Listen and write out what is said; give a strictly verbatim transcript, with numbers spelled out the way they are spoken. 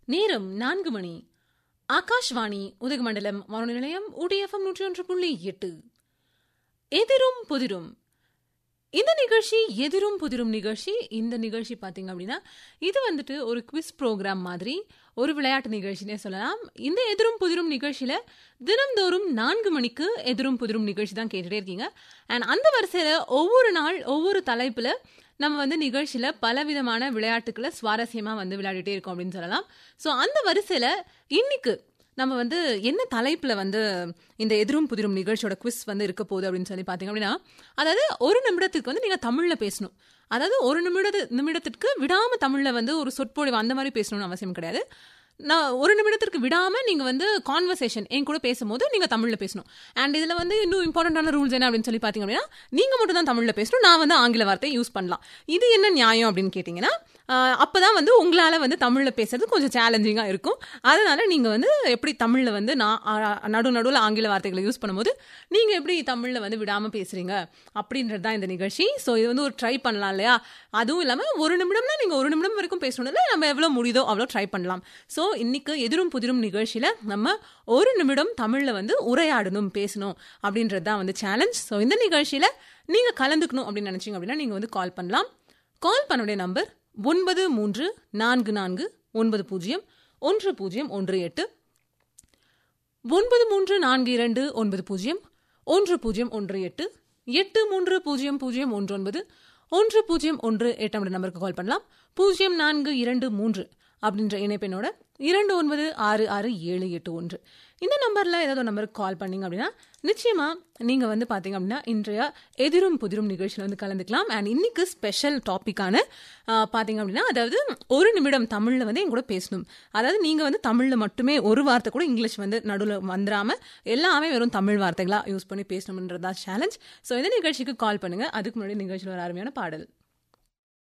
நேரம் நான்கு மணி. ஆகாஷ்வாணி உதகமண்டலம் வானொலி நிலையம் உடிஎஃப்எம் நூற்றி ஒன்று புள்ளி எட்டு. எதிரும் புதிரும் இந்த நிகழ்ச்சி எதிரும் புதிரும் நிகழ்ச்சி. இந்த நிகழ்ச்சி பார்த்தீங்க அப்படின்னா இது வந்துட்டு ஒரு குவிஸ் ப்ரோக்ராம் மாதிரி, ஒரு விளையாட்டு நிகழ்ச்சினே சொல்லலாம். இந்த எதிரும் புதிரும் நிகழ்ச்சியில தினம்தோறும் நான்கு மணிக்கு எதிரும் புதிரும் நிகழ்ச்சி தான் கேட்டுட்டே இருக்கீங்க. அண்ட் அந்த வரிசையில ஒவ்வொரு நாள் ஒவ்வொரு தலைப்புல நம்ம வந்து நிகழ்ச்சியில பலவிதமான விளையாட்டுக்களை சுவாரஸ்யமா வந்து விளையாடிட்டே இருக்கோம் அப்படின்னு சொல்லலாம். ஸோ அந்த வரிசையில இன்னைக்கு நம்ம வந்து என்ன தலைப்புல வந்து இந்த எதிரும் புதிரும் நிகழ்ச்சியோட குவிஸ் வந்து இருக்க போகுது அப்படின்னு சொல்லி பார்த்தீங்க அப்படின்னா, அதாவது ஒரு நிமிடத்துக்கு வந்து நீங்க தமிழ்ல பேசணும். அதாவது ஒரு நிமிட நிமிடத்திற்கு விடாம தமிழ்ல வந்து ஒரு சொற்பொழிவு அந்த மாதிரி பேசணும்னு அவசியம் கிடையாது. நான் ஒரு நிமிடத்திற்கு விடாம நீங்க வந்து கான்வர்சேஷன் என் கூட பேசும்போது நீங்க தமிழ்ல பேசணும். அண்ட் இதுல வந்து இன்னும் இம்பார்ட்டன்டான ரூல்ஸ் என்ன அப்படின்னு சொல்லி பாத்தீங்க அப்படின்னா, நீங்க மட்டும் தான் தமிழ்ல பேசணும், நான் வந்து ஆங்கில வார்த்தையை யூஸ் பண்ணலாம். இது என்ன நியாயம் அப்படின்னு கேட்டீங்கன்னா, அப்பதான் வந்து உங்களால வந்து தமிழ்ல பேசுறது கொஞ்சம் சேலஞ்சிங்கா இருக்கும். அதனால நீங்க வந்து எப்படி தமிழ்ல வந்து நான் நடு நடுவில் ஆங்கில வார்த்தைகளை யூஸ் பண்ணும்போது நீங்க எப்படி தமிழ்ல வந்து விடாம பேசுறீங்க அப்படின்றது தான் இந்த நிகழ்ச்சி. ஸோ இது வந்து ஒரு ட்ரை பண்ணலாம் இல்லையா? அதுவும் இல்லாம ஒரு நிமிடம்னா நீங்க ஒரு நிமிடம் வரைக்கும் பேசணும்ல, நம்ம எவ்வளவு முடியுதோ அவ்வளோ ட்ரை பண்ணலாம். ஸோ இன்னைக்கு எதிரும் புதிரும் நிகழ்ச்சியில நம்ம ஒரு நிமிடம் தமிழ்ல வந்து உரையாடணும், பேசணும் அப்படின்றது தான் வந்து சேலஞ்ச். ஸோ இந்த நிகழ்ச்சியில நீங்க கலந்துக்கணும் அப்படின்னு நினைச்சீங்க அப்படின்னா நீங்க வந்து கால் பண்ணலாம். கால் பண்ணுடைய நம்பர் ஒன்பது மூன்று நான்கு நான்கு ஒன்பது பூஜ்ஜியம் ஒன்று பூஜ்ஜியம் ஒன்று எட்டு, ஒன்பது மூன்று நான்கு இரண்டு ஒன்பது பூஜ்ஜியம் ஒன்று பூஜ்ஜியம் ஒன்று எட்டு, எட்டு மூன்று பூஜ்ஜியம் பூஜ்ஜியம் ஒன்று ஒன்பது ஒன்று பூஜ்ஜியம் ஒன்று எட்டு அப்படி நம்பருக்கு கால் பண்ணலாம். பூஜ்ஜியம் நான்கு இரண்டு மூன்று அப்படின்ற இணைப்பெண்ணோட இரண்டு ஒன்பது ஆறு ஆறு ஏழு எட்டு ஒன்று இந்த நம்பர்ல ஏதாவது ஒரு நம்பருக்கு கால் பண்ணீங்க அப்படின்னா நிச்சயமா நீங்க வந்து பாத்தீங்க அப்படின்னா இன்றைய எதிரும் புதிரும் நிகழ்ச்சியில வந்து கலந்துக்கலாம். அண்ட் இன்னைக்கு ஸ்பெஷல் டாபிக்கான பாத்தீங்க அப்படின்னா, அதாவது ஒரு நிமிடம் தமிழ்ல வந்து என் கூட பேசணும். அதாவது நீங்க வந்து தமிழ்ல மட்டுமே ஒரு வார்த்தை கூட இங்கிலீஷ் வந்து நடுவில் வந்துடாம எல்லாமே வெறும் தமிழ் வார்த்தைகளா யூஸ் பண்ணி பேசணும்ன்றதா சேலஞ்ச். ஸோ இந்த நிகழ்ச்சிக்கு கால் பண்ணுங்க. அதுக்கு முன்னாடி நிகழ்ச்சியில் ஒரு அருமையான பாடல்.